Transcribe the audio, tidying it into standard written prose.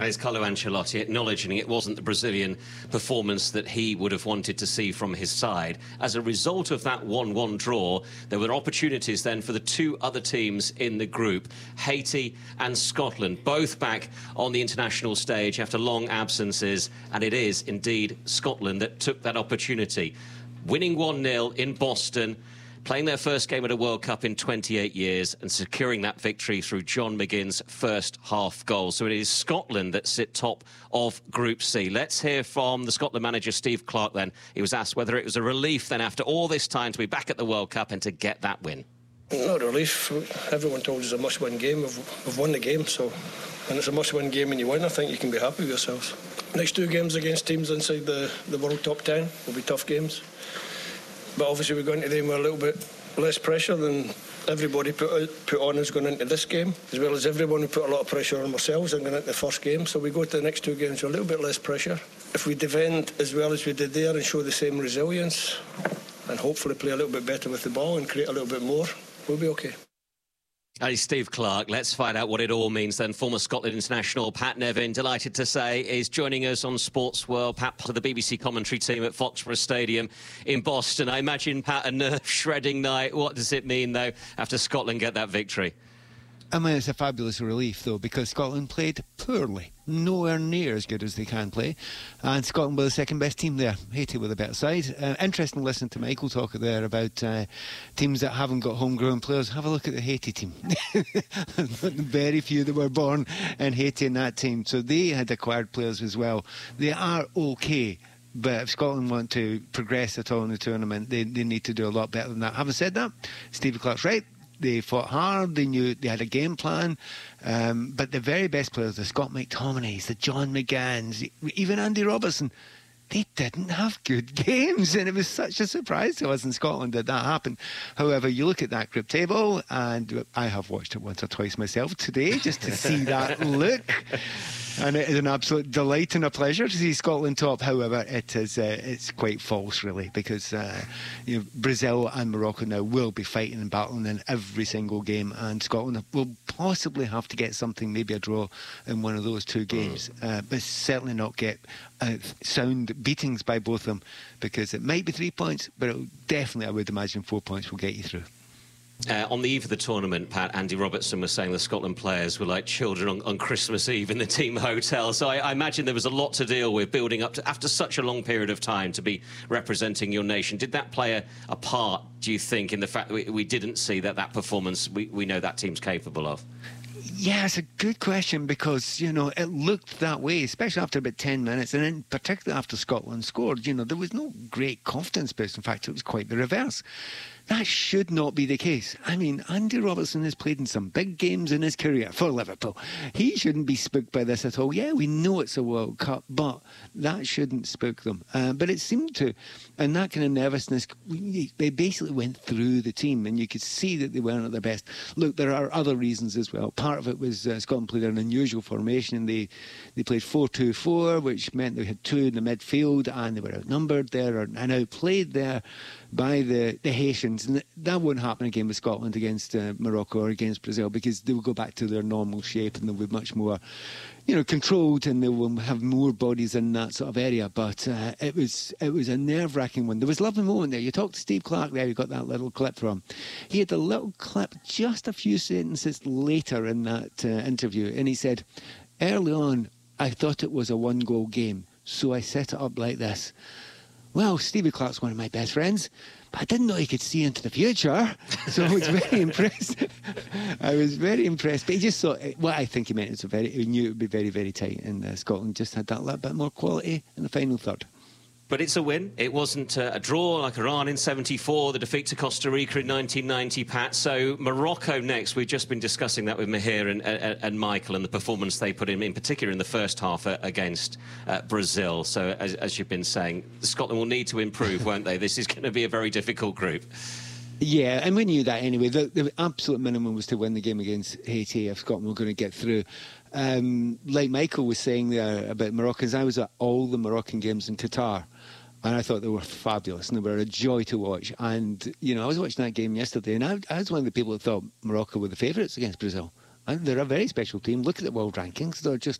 And it's Carlo Ancelotti acknowledging it wasn't the Brazilian performance that he would have wanted to see from his side. As a result of that 1-1 draw, there were opportunities then for the two other teams in the group, Haiti and Scotland, both back on the international stage after long absences. And it is indeed Scotland that took that opportunity, winning 1-0 in Boston, playing their first game at a World Cup in 28 years and securing that victory through John McGinn's first half goal. So it is Scotland that sit top of Group C. Let's hear from the Scotland manager, Steve Clarke, then. He was asked whether it was a relief then after all this time to be back at the World Cup and to get that win. Not a relief. Everyone told us it's a must-win game. We've won the game, so when it's a must-win game and you win, I think you can be happy with yourselves. Next two games against teams inside the World Top 10 will be tough games. But obviously we're going to them with a little bit less pressure than everybody put on us going into this game, as well as everyone who put a lot of pressure on ourselves and going into the first game. So we go to the next two games with a little bit less pressure. If we defend as well as we did there and show the same resilience and hopefully play a little bit better with the ball and create a little bit more, we'll be okay. Hey, Steve Clarke, let's find out what it all means then. Former Scotland international Pat Nevin, delighted to say, is joining us on Sports World. Pat, part of the BBC commentary team at Foxborough Stadium in Boston. I imagine, Pat, a nerve-shredding night. What does it mean, though, after Scotland get that victory? I mean, it's a fabulous relief, though, because Scotland played poorly. Nowhere near as good as they can play. And Scotland were the second best team there. Haiti were the better side. Interesting listening to Michael talk there about teams that haven't got homegrown players. Have a look at the Haiti team. Very few that were born in Haiti in that team. So they had acquired players as well. They are okay. But if Scotland want to progress at all in the tournament, they need to do a lot better than that. Having said that, Stevie Clarke's right. They fought hard, they knew they had a game plan, but the very best players, the Scott McTominays, the John McGanns, even Andy Robertson, they didn't have good games, and it was such a surprise to us in Scotland that happened. However, you look at that group table, and I have watched it once or twice myself today just to see that look. And it is an absolute delight and a pleasure to see Scotland top. However, it's quite false, really, because Brazil and Morocco now will be fighting and battling in every single game, and Scotland will possibly have to get something, maybe a draw in one of those two games, but certainly not get sound beatings by both of them, because it might be 3 points, but definitely, I would imagine, 4 points will get you through. On the eve of the tournament, Pat, Andy Robertson was saying the Scotland players were like children on Christmas Eve in the team hotel. So I imagine there was a lot to deal with building up to, after such a long period of time, to be representing your nation. Did that play a part, do you think, in the fact that we didn't see that performance we know that team's capable of? Yeah, it's a good question, because, it looked that way, especially after about 10 minutes, and in particular after Scotland scored. There was no great confidence boost. In fact, it was quite the reverse. That should not be the case. I mean, Andy Robertson has played in some big games in his career for Liverpool. He shouldn't be spooked by this at all. Yeah, we know it's a World Cup, but that shouldn't spook them. But it seemed to, and that kind of nervousness, they basically went through the team, and you could see that they weren't at their best. Look, there are other reasons as well. Part of it was Scotland played an unusual formation, and they played 4-2-4, which meant they had two in the midfield, and they were outnumbered there and outplayed there by the Haitians. And that won't happen again with Scotland against Morocco or against Brazil, because they will go back to their normal shape and they'll be much more, controlled, and they will have more bodies in that sort of area. But it was a nerve-wracking one. There was a lovely moment there. You talked to Steve Clarke there, you got that little clip from. He had a little clip just a few sentences later in that interview, and he said, early on, I thought it was a one-goal game, so I set it up like this. Well, Stevie Clarke's one of my best friends, but I didn't know he could see into the future, so I was very impressed. I was very impressed, but he just thought, what I think he meant is he knew it would be very, very tight, and Scotland just had that little bit more quality in the final third. But it's a win. It wasn't a draw like Iran in '74, the defeat to Costa Rica in 1990, Pat. So Morocco next. We've just been discussing that with Mahir and Michael, and the performance they put in particular in the first half against Brazil. So as you've been saying, Scotland will need to improve, won't they? This is going to be a very difficult group. Yeah, and we knew that anyway. The absolute minimum was to win the game against Haiti if Scotland were going to get through. Like Michael was saying there about Moroccans, I was at all the Moroccan games in Qatar, and I thought they were fabulous and they were a joy to watch. And, I was watching that game yesterday, and I was one of the people that thought Morocco were the favourites against Brazil. And they're a very special team. Look at the world rankings. They're just